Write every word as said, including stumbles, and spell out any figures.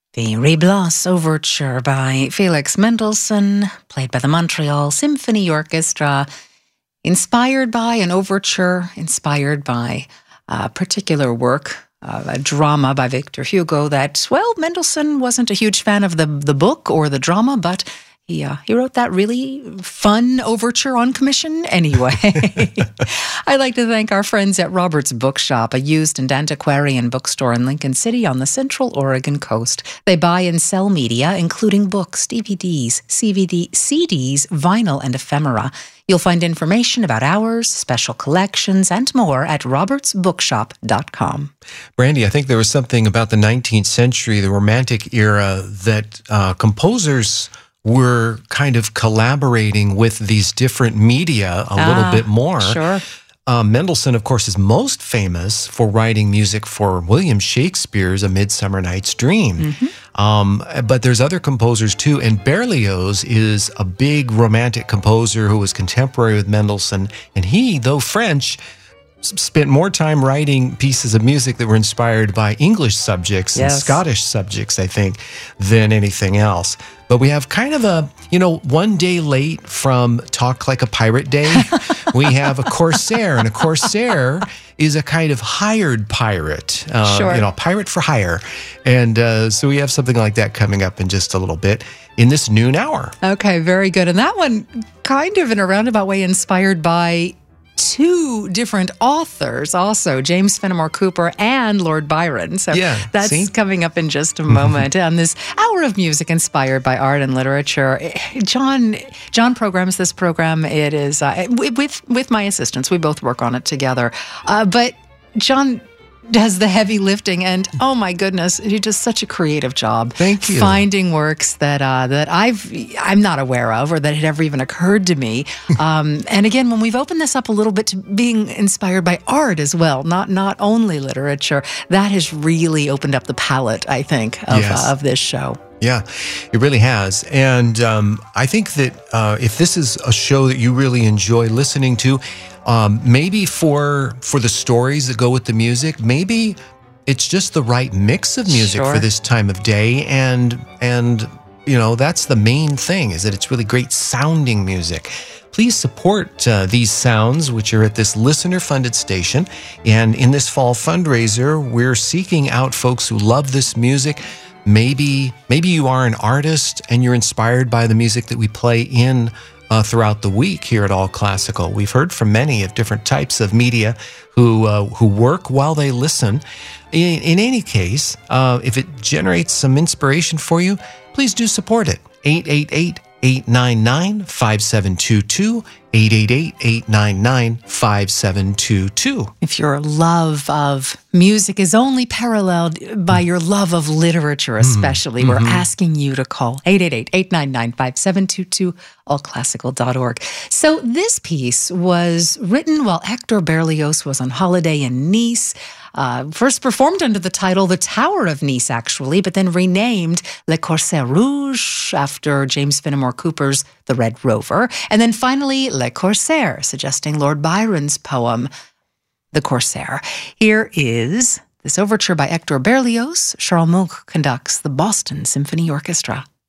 The Rebloss Overture by Felix Mendelssohn, played by the Montreal Symphony Orchestra, inspired by an overture, inspired by a particular work, uh, a drama by Victor Hugo that, well, Mendelssohn wasn't a huge fan of the, the book or the drama, but he, uh, he wrote that really fun overture on commission anyway. I'd like to thank our friends at Robert's Bookshop, a used and antiquarian bookstore in Lincoln City on the Central Oregon coast. They buy and sell media, including books, D V Ds, C V D, C Ds, vinyl, and ephemera. You'll find information about ours, special collections, and more at roberts bookshop dot com. Brandy, I think there was something about the nineteenth century, the Romantic era, that uh, composers were kind of collaborating with these different media a ah, little bit more. Sure. Uh, Mendelssohn, of course, is most famous for writing music for William Shakespeare's A Midsummer Night's Dream. Mm-hmm. um, but there's other composers too, and Berlioz is a big romantic composer who was contemporary with Mendelssohn, and he, though French, spent more time writing pieces of music that were inspired by English subjects yes. and Scottish subjects, I think, than anything else. But we have kind of a, you know, one day late from Talk Like a Pirate Day, we have a corsair, and a corsair is a kind of hired pirate, uh, sure. you know, pirate for hire. And uh, so we have something like that coming up in just a little bit in this noon hour. Okay, very good. And that one kind of in a roundabout way inspired by two different authors also, James Fenimore Cooper and Lord Byron. So yeah, that's see? coming up in just a moment on this hour of music inspired by art and literature. John John programs this program. It is uh, with with my assistants. We both work on it together. Uh, but John does the heavy lifting, and oh my goodness, he does such a creative job. Thank you. Finding works that uh, that I've I'm not aware of or that had ever even occurred to me. um, and again, when we've opened this up a little bit to being inspired by art as well, not not only literature, that has really opened up the palette, I think, of yes. uh, of this show. Yeah, it really has. And um, I think that uh, if this is a show that you really enjoy listening to, um, maybe for for the stories that go with the music, maybe it's just the right mix of music sure. for this time of day. And, and you know, that's the main thing, is that it's really great sounding music. Please support uh, these sounds, which are at this listener-funded station. And in this fall fundraiser, we're seeking out folks who love this music. Maybe maybe you are an artist and you're inspired by the music that we play in uh, throughout the week here at All Classical. We've heard from many of different types of media who uh, who work while they listen. In, in any case, uh, if it generates some inspiration for you, please do support it. eight eight eight, eight nine nine, five seven two two, eight eight eight, eight nine nine, five seven two two. If your love of music is only paralleled by your love of literature especially, mm-hmm. we're asking you to call eight eight eight, eight nine nine, five seven two two, all classical dot org. So this piece was written while Hector Berlioz was on holiday in Nice. Uh, first performed under the title The Tower of Nice, actually, but then renamed Le Corsaire Rouge after James Fenimore Cooper's The Red Rover. And then finally, Le Corsaire, suggesting Lord Byron's poem, The Corsair. Here is this overture by Hector Berlioz. Charles Munch conducts the Boston Symphony Orchestra.